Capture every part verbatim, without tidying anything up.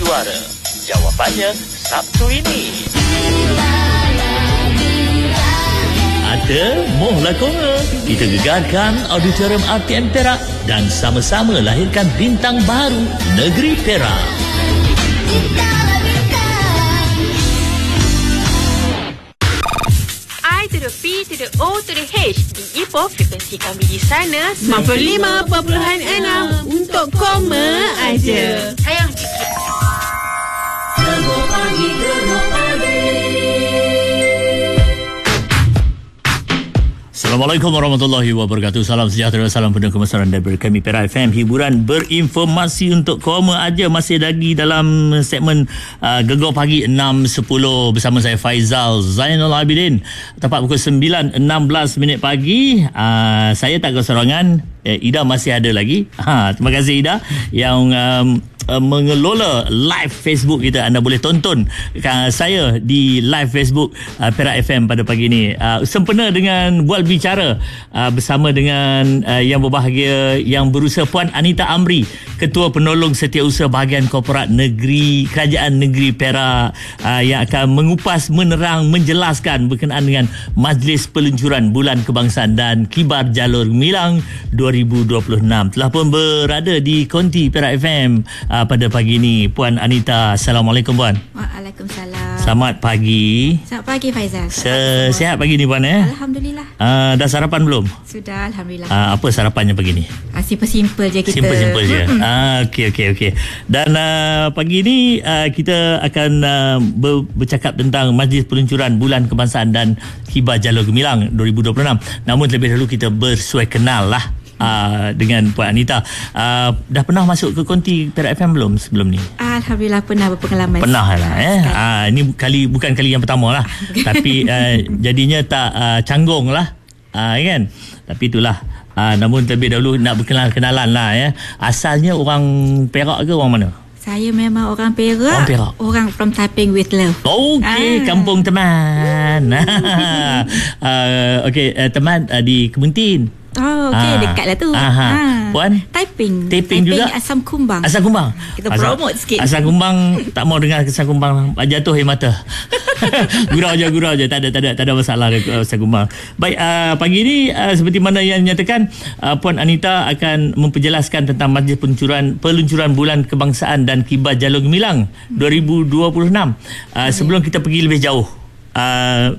Suara. Jawapannya Sabtu ini. Ada Moh Lakona. Kita gegarkan Auditorium A T M Perak dan sama-sama lahirkan bintang baru Negeri Perak. I to the P to the O to the H. Di Ipoh, frekuensi kami di sana sembilan puluh lima perpuluhan enam untuk koma aja. Sayang sikit. Gegar pagi, gegar pagi. Assalamualaikum warahmatullahi wabarakatuh. Salam sejahtera, salam penuh kemesaran daripada kami Perak F M. Hiburan berinformasi untuk koma aja masih lagi dalam segmen uh, Gegar Pagi enam sepuluh bersama saya Faizal Zainal Abidin. Tepat pukul sembilan enam belas minit pagi. Uh, saya tak keserangan. Eh, Ida masih ada lagi. Ha, terima kasih Ida yang um, uh, mengelola live Facebook kita. Anda boleh tonton uh, saya di live Facebook uh, Perak F M pada pagi ini. Uh, sempena dengan bual bicara uh, bersama dengan uh, yang berbahagia yang berusaha Puan Anita Amri, Ketua Penolong Setiausaha Bahagian Korporat Negeri Kerajaan Negeri Perak, uh, yang akan mengupas, menerang, menjelaskan berkenaan dengan Majlis Peluncuran Bulan Kebangsaan dan Kibar Jalur Gemilang dua ribu dua puluh enam. Telah pun berada di konti Perak F M uh, pada pagi ini Puan Anita. Assalamualaikum Puan. Waalaikumsalam. Selamat pagi. Selamat pagi Faizal. Se- Sihat pagi ni Puan eh? Alhamdulillah. Uh, dah sarapan belum? Sudah, alhamdulillah. Uh, apa sarapannya pagi ni? Ah, simple-simple je kita. Simple-simple je. Ah, okey okey okey. Dan uh, pagi ni uh, kita akan uh, ber- bercakap tentang Majlis Peluncuran Bulan Kebangsaan dan Kibar Jalur Gemilang dua ribu dua puluh enam. Namun terlebih dahulu kita bersuai kenal lah uh, dengan Puan Anita. Uh, dah pernah masuk ke konti Perak F M belum sebelum ni? Alhamdulillah pernah berpengalaman. Pernah lah eh. Ah, ini kali bukan kali yang pertama lah. Tapi uh, jadinya tak uh, canggung lah. Ah, kan? Tapi itulah. Ah, namun terlebih dahulu nak berkenalan-kenalan lah ya. Asalnya orang Perak ke orang mana? Saya memang orang Perak. Orang Perak. Orang from Taiping with love. Okey, ah. Kampung teman. uh, Okey, uh, teman uh, di Kementin. Oh, okey, ah. Dekat lah tu. Aha. Ha. Puan? Taiping. Taiping juga? Asam Kumbang. Asam Kumbang. Kita promote sikit. Asam Kumbang, tak mau dengar Asam Kumbang, jatuh air mata. Gurau je, gurau je. Tak ada, tak ada, tak ada masalah dengan Asam Kumbang. Baik, uh, pagi ini uh, seperti mana yang dinyatakan, uh, Puan Anita akan memperjelaskan tentang Majlis Peluncuran Peluncuran Bulan Kebangsaan dan Kibar Jalur Gemilang dua ribu dua puluh enam. Uh, sebelum kita pergi lebih jauh, uh,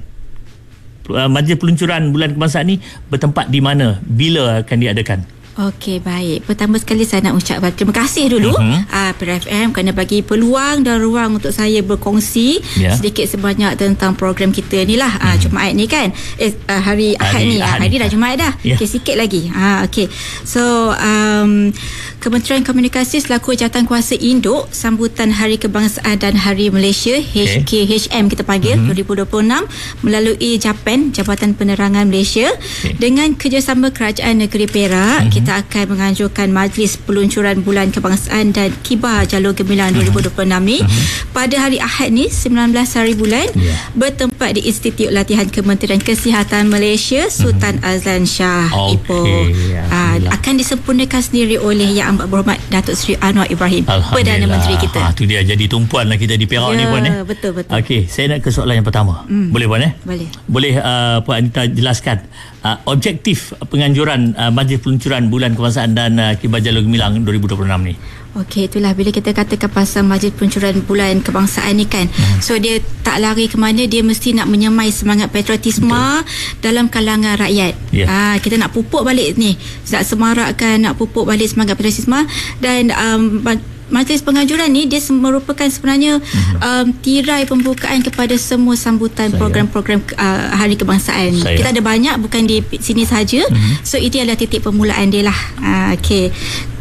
Majlis Peluncuran Bulan Kebangsaan ni bertempat di mana? Bila akan diadakan? Okey, baik. Pertama sekali saya nak ucapkan terima kasih dulu uh-huh. uh, Perak F M kerana bagi peluang dan ruang untuk saya berkongsi yeah. sedikit sebanyak tentang program kita ni lah. Uh, uh-huh. Jumaat ni kan. Eh, uh, hari Ahad ni. Ahad hari ni dah Jumaat dah. Yeah. Okey, sikit lagi. Uh, Okey. So, um, Kementerian Komunikasi selaku jawatan kuasa induk sambutan Hari Kebangsaan dan Hari Malaysia H K H M kita panggil uh-huh. dua ribu dua puluh enam melalui JAPEN, Jabatan Penerangan Malaysia, okay. dengan kerjasama Kerajaan Negeri Perak. Uh-huh. Kita akan menganjurkan Majlis Peluncuran Bulan Kebangsaan dan Kibar Jalur Gemilang uh-huh. dua ribu dua puluh enam ni uh-huh. pada hari Ahad ni sembilan belas hari bulan yeah. bertempat di Institut Latihan Kementerian Kesihatan Malaysia Sultan uh-huh. Azlan Shah okay. Ipoh. Uh, akan disempurnakan sendiri oleh Yang Amat Berhormat Datuk Seri Anwar Ibrahim, Perdana Menteri kita. Ha, tu dia jadi tumpuan lah kita di Perak ya, ni Puan eh. Betul betul. Okey, saya nak ke soalan yang pertama. Hmm. Boleh Puan eh? Boleh. Boleh uh, Puan Anita jelaskan uh, objektif penganjuran uh, Majlis Peluncuran Bulan Kebangsaan dan uh, Kibar Jalur Gemilang dua ribu dua puluh enam ni? Okey, itulah bila kita katakan pasal Majlis Peluncuran Bulan Kebangsaan ni kan. Hmm. So dia tak lari ke mana, dia mesti nak menyemai semangat patriotisme betul. Dalam kalangan rakyat. Yeah. Ah, kita nak pupuk balik ni, nak semarakkan, nak pupuk balik semangat patriotisme dan um, Majlis penganjuran ni dia merupakan sebenarnya mm-hmm. um, tirai pembukaan kepada semua sambutan Saya. program-program uh, Hari Kebangsaan. Saya. Kita ada banyak, bukan di sini saja. Mm-hmm. So itu adalah titik permulaan dia lah. Uh, Okey.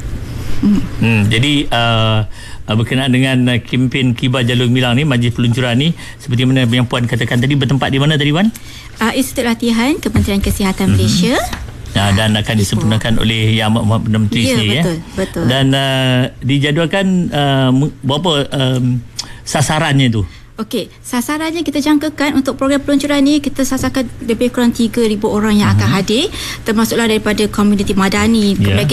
Hmm. Hmm, jadi uh, berkenaan dengan uh, kempen Kibar Jalur Gemilang ni, Majlis Peluncuran ni, seperti mana yang Puan katakan tadi, bertempat di mana tadi Puan? Uh, Institut Latihan Kementerian Kesihatan mm-hmm. Malaysia. Nah, dan akan disempurnakan oh. oleh Yang Amat Berhormat Perdana Menteri ya, sendiri betul, ya. Betul. Dan uh, dijadualkan uh, berapa um, sasarannya tu? Okey, sasarannya kita jangkakan untuk program peluncuran ni, kita sasarkan lebih kurang tiga ribu orang yang uh-huh. akan hadir, termasuklah daripada komuniti madani. Yeah. Kemudian